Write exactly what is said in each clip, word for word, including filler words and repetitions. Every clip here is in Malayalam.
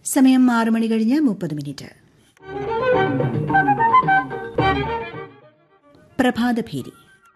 സമയം ആറ് മണി കഴിഞ്ഞ് മുപ്പത് മിനിറ്റ്. പ്രഭാതഭേരി.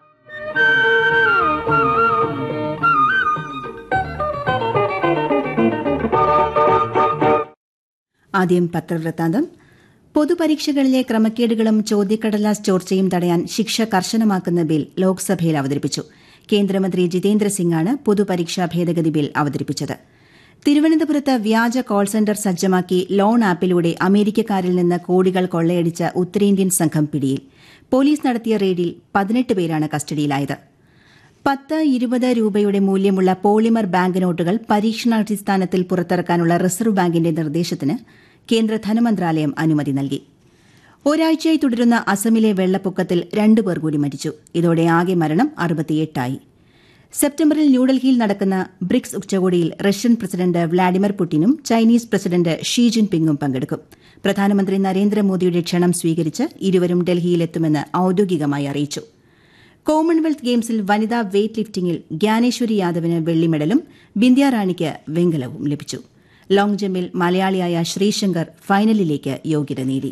ആദ്യം പത്രവൃത്താന്തം. പൊതുപരീക്ഷകളിലെ ക്രമക്കേടുകളും ചോദ്യക്കടലാസ് ചോർച്ചയും തടയാൻ ശിക്ഷ കർശനമാക്കുന്ന ബിൽ ലോക്സഭയിൽ അവതരിപ്പിച്ചു. കേന്ദ്രമന്ത്രി ജിതേന്ദ്ര സിംഗാണ് പൊതുപരീക്ഷാ ഭേദഗതി ബിൽ അവതരിപ്പിച്ചത്. തിരുവനന്തപുരത്ത് വ്യാജ കോൾ സെന്റർ സജ്ജമാക്കി ലോൺ ആപ്പിലൂടെ അമേരിക്കക്കാരിൽ നിന്ന് കോടികൾ കൊള്ളയടിച്ച ഉത്തരേന്ത്യൻ സംഘം പിടിയിൽ. പോലീസ് നടത്തിയ റെയ്ഡിൽ പതിനെട്ട് പേരാണ് കസ്റ്റഡിയിലായത്. പത്ത് ഇരുപത് രൂപയുടെ മൂല്യമുള്ള പോളിമർ ബാങ്ക് നോട്ടുകൾ പരീക്ഷണാടിസ്ഥാനത്തിൽ പുറത്തിറക്കാനുള്ള റിസർവ് ബാങ്കിന്റെ നിർദ്ദേശത്തിന് കേന്ദ്ര ധനമന്ത്രാലയം അനുമതി നൽകി. ഒരാഴ്ചയായി തുടരുന്ന അസമിലെ വെള്ളപ്പൊക്കത്തിൽ രണ്ടുപേർ കൂടി മരിച്ചു. ഇതോടെ ആകെ മരണം അറുപത്തിയെട്ടായി. സെപ്റ്റംബറിൽ ന്യൂഡൽഹിയിൽ നടക്കുന്ന ബ്രിക്സ് ഉച്ചകോടിയിൽ Russian president Vladimir പുടിനും Chinese president Xi ജിൻപിങ്ങും പങ്കെടുക്കും. പ്രധാനമന്ത്രി നരേന്ദ്രമോദിയുടെ ക്ഷണം സ്വീകരിച്ച് ഇരുവരും ഡൽഹിയിലെത്തുമെന്ന് ഔദ്യോഗികമായി അറിയിച്ചു. കോമൺവെൽത്ത് ഗെയിംസിൽ വനിതാ വെയ്റ്റ് ലിഫ്റ്റിംഗിൽ ജ്ഞാനേശ്വരി യാദവിന് വെള്ളി മെഡലും ബിന്ധ്യ റാണിക്ക് വെങ്കലവും ലഭിച്ചു. ലോങ് ജമ്പിൽ മലയാളിയായ ശ്രീശങ്കർ ഫൈനലിലേക്ക് യോഗ്യത നേടി.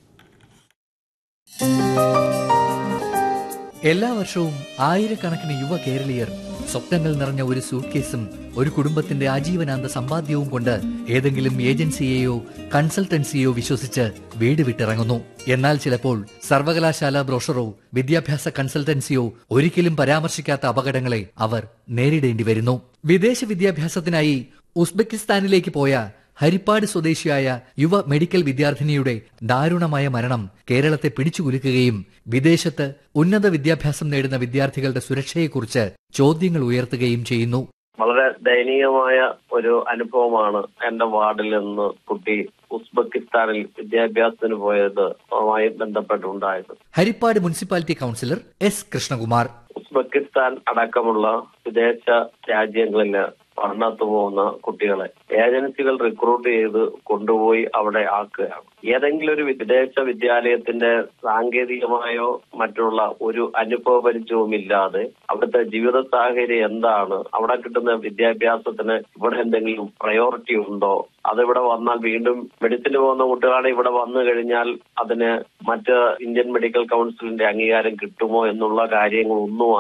എല്ലാ വർഷവും ആയിരക്കണക്കിന് യുവ കേരളീയർ സ്വപ്നങ്ങൾ നിറഞ്ഞ ഒരു സൂട്ട്കേസും ഒരു കുടുംബത്തിന്റെ ആജീവനാന്ത സമ്പാദ്യവും കൊണ്ട് ഏതെങ്കിലും ഏജൻസിയെയോ കൺസൾട്ടൻസിയോ വിശ്വസിച്ച് വീട് വിട്ടിറങ്ങുന്നു. എന്നാൽ ചിലപ്പോൾ സർവകലാശാല ബ്രോഷറോ വിദ്യാഭ്യാസ കൺസൾട്ടൻസിയോ ഒരിക്കലും പരാമർശിക്കാത്ത അപകടങ്ങളെ അവർ നേരിടേണ്ടി വരുന്നു. വിദേശ വിദ്യാഭ്യാസത്തിനായി ഉസ്ബെക്കിസ്ഥാനിലേക്ക് പോയ ഹരിപ്പാട് സ്വദേശിയായ യുവ മെഡിക്കൽ വിദ്യാർത്ഥിനിയുടെ ദാരുണമായ മരണം കേരളത്തെ പിടിച്ചുകുലുക്കുകയും വിദേശത്ത് ഉന്നത വിദ്യാഭ്യാസം നേടുന്ന വിദ്യാർത്ഥികളുടെ സുരക്ഷയെക്കുറിച്ച് ചോദ്യങ്ങൾ ഉയർത്തുകയും ചെയ്യുന്നു. വളരെ ദയനീയമായ ഒരു അനുഭവമാണ് എന്റെ വാർഡിൽ നിന്ന് കുട്ടി ഉസ്ബെക്കിസ്ഥാനിൽ വിദ്യാഭ്യാസത്തിന് പോയതുമായി ബന്ധപ്പെട്ടുണ്ടായത്. Harippad municipality councillor S Krishnakumar. Uzbekistan അടക്കമുള്ള വിദേശ രാജ്യങ്ങളില് പഠനത്ത് പോകുന്ന കുട്ടികളെ ഏജൻസികൾ റിക്രൂട്ട് ചെയ്ത് കൊണ്ടുപോയി അവിടെ ആക്കുകയാണ്. ഏതെങ്കിലും ഒരു വിദേശ വിദ്യാലയത്തിന്റെ സാങ്കേതികമായോ മറ്റുള്ള ഒരു അനുഭവ പരിചയവും ഇല്ലാതെ അവിടുത്തെ ജീവിത സാഹചര്യം എന്താണ്, അവിടെ കിട്ടുന്ന വിദ്യാഭ്യാസത്തിന് ഇവിടെ എന്തെങ്കിലും പ്രയോറിറ്റി ഉണ്ടോ, അതിവിടെ വന്നാൽ വീണ്ടും മെഡിസിന് പോകുന്ന കുട്ടികളാണ് ഇവിടെ വന്നു കഴിഞ്ഞാൽ അതിന് മറ്റ് ഇന്ത്യൻ മെഡിക്കൽ കൌൺസിലിന്റെ അംഗീകാരം കിട്ടുമോ എന്നുള്ള കാര്യങ്ങളൊന്നും